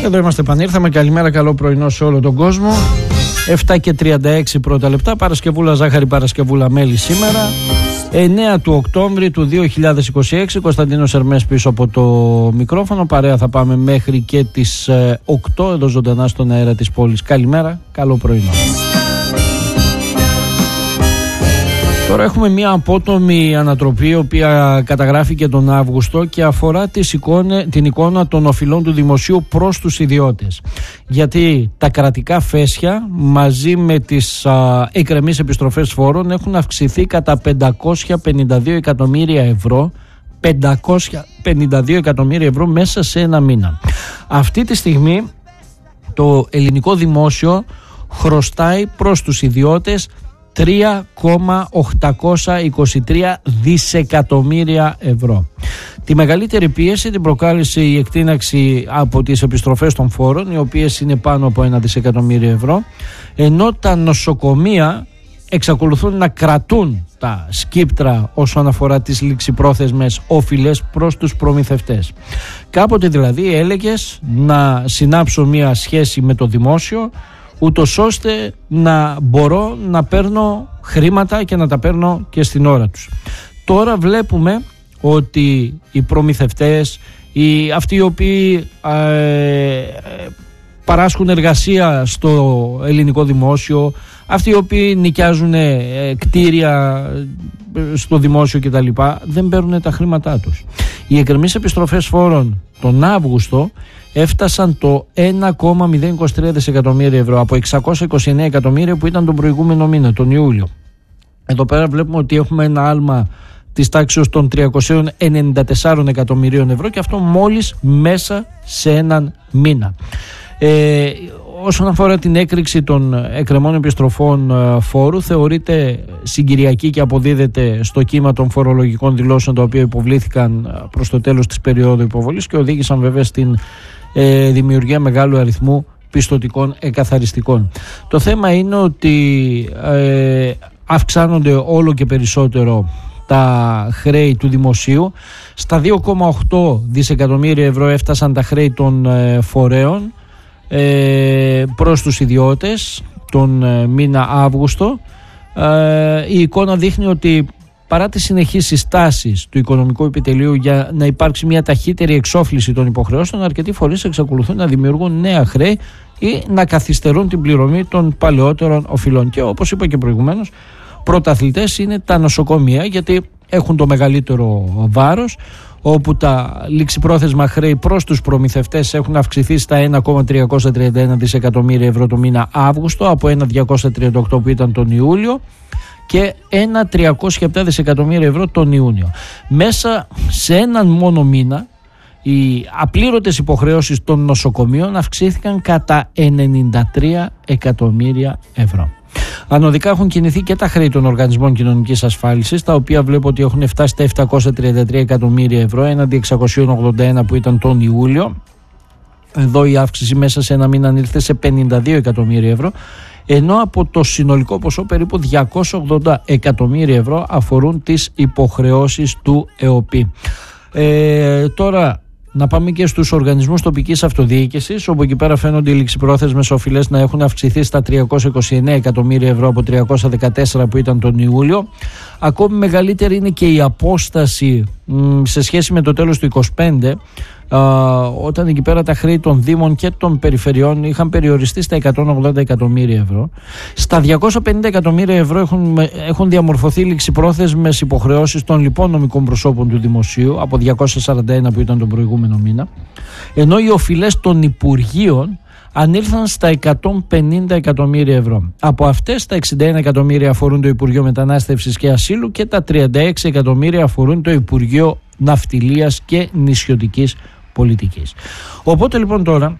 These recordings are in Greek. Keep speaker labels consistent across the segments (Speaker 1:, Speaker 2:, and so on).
Speaker 1: Εδώ είμαστε, επανήλθαμε. Καλημέρα, καλό πρωινό σε όλο τον κόσμο. 7:36 πρώτα λεπτά. Παρασκευούλα ζάχαρη, Παρασκευούλα μέλι σήμερα. 9 του Οκτώβρη του 2026. Κωνσταντίνος Ερμές πίσω από το μικρόφωνο. Παρέα θα πάμε μέχρι και τις 8 εδώ ζωντανά στον αέρα της πόλης. Καλημέρα, καλό πρωινό. Τώρα έχουμε μια απότομη ανατροπή, η οποία καταγράφηκε τον Αύγουστο και αφορά την εικόνα των οφειλών του δημοσίου προς τους ιδιώτες. Γιατί τα κρατικά φέσια μαζί με τις εκκρεμείς επιστροφές φόρων έχουν αυξηθεί κατά 552 εκατομμύρια ευρώ. 552 εκατομμύρια ευρώ μέσα σε ένα μήνα. Αυτή τη στιγμή το ελληνικό δημόσιο χρωστάει προς τους ιδιώτες 3,823 δισεκατομμύρια ευρώ. Τη μεγαλύτερη πίεση την προκάλεσε η εκτείναξη από τις επιστροφές των φόρων, οι οποίες είναι πάνω από 1 δισεκατομμύριο ευρώ, ενώ τα νοσοκομεία εξακολουθούν να κρατούν τα σκύπτρα όσον αφορά τις ληξιπρόθεσμες οφειλές προς τους προμηθευτές. Κάποτε δηλαδή έλεγες να συνάψω μια σχέση με το δημόσιο, ούτως ώστε να μπορώ να παίρνω χρήματα και να τα παίρνω και στην ώρα τους. Τώρα βλέπουμε ότι οι προμηθευτές, αυτοί οι οποίοι παράσχουν εργασία στο ελληνικό δημόσιο, αυτοί οι οποίοι νοικιάζουν κτίρια στο δημόσιο κτλ., δεν παίρνουν τα χρήματά τους. Οι εκκρεμείς επιστροφές φόρων τον Αύγουστο έφτασαν το 1,023 δισεκατομμύρια ευρώ από 629 εκατομμύρια που ήταν τον προηγούμενο μήνα, τον Ιούλιο. Εδώ πέρα βλέπουμε ότι έχουμε ένα άλμα της τάξης των 394 εκατομμυρίων ευρώ, και αυτό μόλις μέσα σε έναν μήνα. Όσον αφορά την έκρηξη των εκκρεμών επιστροφών φόρου, θεωρείται συγκυριακή και αποδίδεται στο κύμα των φορολογικών δηλώσεων, τα οποία υποβλήθηκαν προς το τέλος της περίοδου υποβολής και οδήγησαν βέβαια στην δημιουργία μεγάλου αριθμού πιστωτικών εκαθαριστικών. Το θέμα είναι ότι αυξάνονται όλο και περισσότερο τα χρέη του δημοσίου. Στα 2,8 δισεκατομμύρια ευρώ έφτασαν τα χρέη των φορέων προς τους ιδιώτες τον μήνα Αύγουστο. Η εικόνα δείχνει ότι παρά τις συνεχείς συστάσεις του Οικονομικού Επιτελείου για να υπάρξει μια ταχύτερη εξόφληση των υποχρεώσεων, αρκετοί φορείς εξακολουθούν να δημιουργούν νέα χρέη ή να καθυστερούν την πληρωμή των παλαιότερων οφειλών. Και όπως είπα και προηγουμένως, πρωταθλητές είναι τα νοσοκομεία, γιατί έχουν το μεγαλύτερο βάρος, όπου τα ληξιπρόθεσμα χρέη προς τους προμηθευτές έχουν αυξηθεί στα 1,331 δισεκατομμύρια ευρώ το μήνα Αύγουστο από 1,238 που ήταν τον Ιούλιο και 1,307 δισεκατομμύρια ευρώ τον Ιούνιο. Μέσα σε έναν μόνο μήνα οι απλήρωτες υποχρεώσεις των νοσοκομείων αυξήθηκαν κατά 93 εκατομμύρια ευρώ. Ανωδικά έχουν κινηθεί και τα χρέη των οργανισμών κοινωνικής ασφάλισης, τα οποία βλέπω ότι έχουν φτάσει στα 733 εκατομμύρια ευρώ έναντι 681 που ήταν τον Ιούλιο. Εδώ η αύξηση μέσα σε ένα μήνα ήρθε σε 52 εκατομμύρια ευρώ, ενώ από το συνολικό ποσό περίπου 280 εκατομμύρια ευρώ αφορούν τις υποχρεώσεις του ΕΟΠΗ. Τώρα να πάμε και στους οργανισμούς τοπικής αυτοδιοίκησης, όπου εκεί πέρα φαίνονται οι ληξιπρόθεσμες οφειλές να έχουν αυξηθεί στα 329 εκατομμύρια ευρώ από 314 που ήταν τον Ιούλιο. Ακόμη μεγαλύτερη είναι και η απόσταση σε σχέση με το τέλος του 2025, όταν εκεί πέρα τα χρέη των Δήμων και των περιφερειών είχαν περιοριστεί στα 180 εκατομμύρια ευρώ. Στα 250 εκατομμύρια ευρώ έχουν διαμορφωθεί ληξιπρόθεσμες υποχρεώσεις των λοιπών νομικών προσώπων του δημοσίου από 241 που ήταν τον προηγούμενο μήνα, ενώ οι οφειλές των Υπουργείων ανήλθαν στα 150 εκατομμύρια ευρώ. Από αυτές τα 61 εκατομμύρια αφορούν το Υπουργείο Μετανάστευσης και Ασύλου και τα 36 εκατομμύρια αφορούν το Υπουργείο Ναυτιλίας και Νησιωτικής Πολιτικής. Οπότε λοιπόν τώρα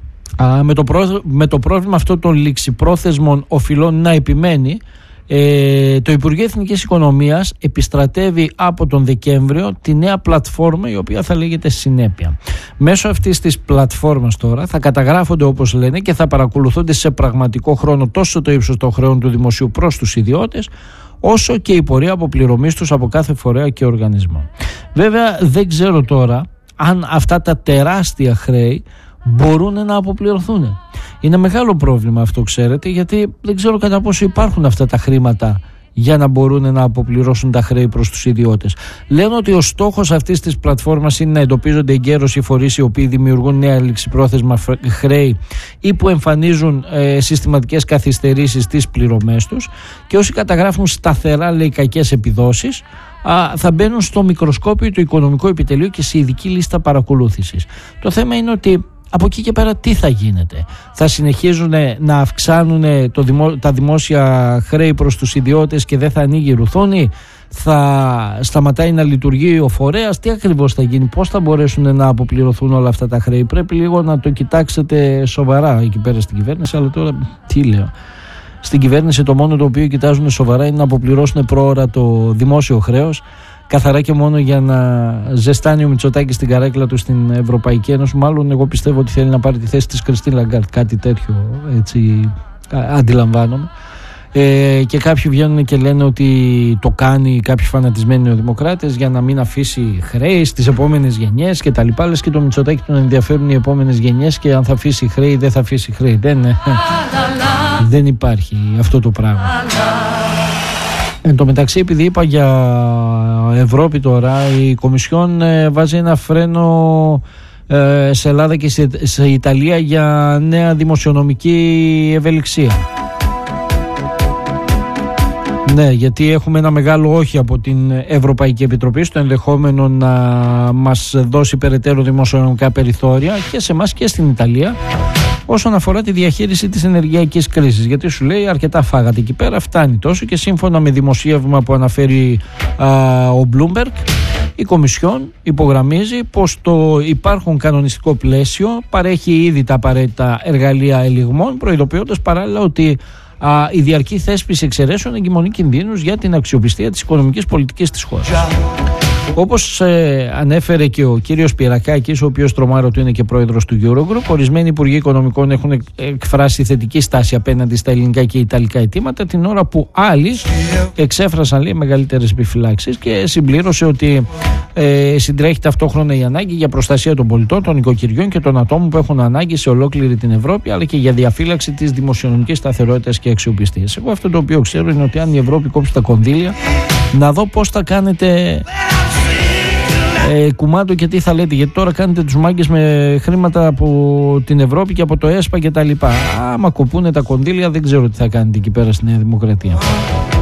Speaker 1: με το πρόβλημα αυτό των ληξιπρόθεσμων οφειλών να επιμένει, το Υπουργείο Εθνικής Οικονομίας επιστρατεύει από τον Δεκέμβριο τη νέα πλατφόρμα, η οποία θα λέγεται Συνέπεια. Μέσω αυτής της πλατφόρμας τώρα θα καταγράφονται, όπως λένε, και θα παρακολουθούνται σε πραγματικό χρόνο τόσο το ύψος των χρεών του δημοσίου προς τους ιδιώτες, όσο και η πορεία αποπληρωμής τους από κάθε φορέα και οργανισμό. Βέβαια δεν ξέρω τώρα αν αυτά τα τεράστια χρέη μπορούν να αποπληρωθούν. Είναι μεγάλο πρόβλημα αυτό, ξέρετε, γιατί δεν ξέρω κατά πόσο υπάρχουν αυτά τα χρήματα για να μπορούν να αποπληρώσουν τα χρέη προς τους ιδιώτες. Λένε ότι ο στόχος αυτής της πλατφόρμας είναι να εντοπίζονται εγκαίρως οι φορείς οι οποίοι δημιουργούν νέα ληξιπρόθεσμα χρέη ή που εμφανίζουν συστηματικές καθυστερήσεις στις πληρωμές τους, και όσοι καταγράφουν σταθερά, λέει, κακές επιδόσεις θα μπαίνουν στο μικροσκόπιο του Οικονομικού Επιτελείου και σε ειδική λίστα παρακολούθησης. Το θέμα είναι ότι από εκεί και πέρα τι θα γίνεται? Θα συνεχίζουν να αυξάνουν τα δημόσια χρέη προς τους ιδιώτες και δεν θα ανοίγει ρουθούνη? Θα σταματάει να λειτουργεί ο φορέας? Τι ακριβώς θα γίνει? Πώς θα μπορέσουν να αποπληρωθούν όλα αυτά τα χρέη? Πρέπει λίγο να το κοιτάξετε σοβαρά εκεί πέρα στην κυβέρνηση. Αλλά τώρα τι λέω? Στην κυβέρνηση το μόνο το οποίο κοιτάζουν σοβαρά είναι να αποπληρώσουν πρόωρα το δημόσιο χρέος, καθαρά και μόνο για να ζεστάνει ο Μητσοτάκης στην καρέκλα του στην Ευρωπαϊκή Ένωση. Μάλλον εγώ πιστεύω ότι θέλει να πάρει τη θέση της Κριστίν Λαγκάρτ, κάτι τέτοιο έτσι αντιλαμβάνομαι. Και κάποιοι βγαίνουν και λένε ότι το κάνει, κάποιοι φανατισμένοι νεοδημοκράτες, για να μην αφήσει χρέη στις επόμενες γενιές και τα λοιπά. Λες και το Μητσοτάκη τον ενδιαφέρουν οι επόμενες γενιές και αν θα αφήσει χρέη ή δεν θα αφήσει χρέη. Δεν υπάρχει αυτό το πράγμα. Εν τω μεταξύ, επειδή είπα για Ευρώπη τώρα, η Κομισιόν βάζει ένα φρένο σε Ελλάδα και σε Ιταλία για νέα δημοσιονομική ευελιξία. Ναι, γιατί έχουμε ένα μεγάλο όχι από την Ευρωπαϊκή Επιτροπή στο ενδεχόμενο να μας δώσει περαιτέρω δημοσιονομικά περιθώρια και σε εμάς και στην Ιταλία όσον αφορά τη διαχείριση της ενεργειακής κρίσης. Γιατί σου λέει αρκετά φάγατε εκεί πέρα, φτάνει τόσο. Και σύμφωνα με δημοσίευμα που αναφέρει ο Bloomberg, η Κομισιόν υπογραμμίζει πως το υπάρχον κανονιστικό πλαίσιο παρέχει ήδη τα απαραίτητα εργαλεία ελιγμών, προειδοποιώντας παράλληλα ότι η διαρκή θέσπιση εξαιρέσεων εγκυμονεί κινδύνους για την αξιοπιστία της οικονομικής πολιτικής της χώρας. Όπως ανέφερε και ο κύριος Πυρακάκης, ο οποίος τρομάρω ότι είναι και πρόεδρος του Eurogroup, ορισμένοι υπουργοί οικονομικών έχουν εκφράσει θετική στάση απέναντι στα ελληνικά και ιταλικά αιτήματα, την ώρα που άλλοι εξέφρασαν, λέει, μεγαλύτερες επιφυλάξεις, και συμπλήρωσε ότι συντρέχει ταυτόχρονα η ανάγκη για προστασία των πολιτών, των οικοκυριών και των ατόμων που έχουν ανάγκη σε ολόκληρη την Ευρώπη, αλλά και για διαφύλαξη της δημοσιονομικής σταθερότητας και αξιοπιστίας. Εγώ αυτό το οποίο ξέρω είναι ότι αν η Ευρώπη κόψει τα κονδύλια, να δω πώς θα κάνετε κουμάντο και τι θα λέτε, γιατί τώρα κάνετε τους μάγκες με χρήματα από την Ευρώπη και από το ΕΣΠΑ και τα λοιπά. Άμα κοπούνε τα κονδύλια, δεν ξέρω τι θα κάνετε εκεί πέρα στη Νέα Δημοκρατία.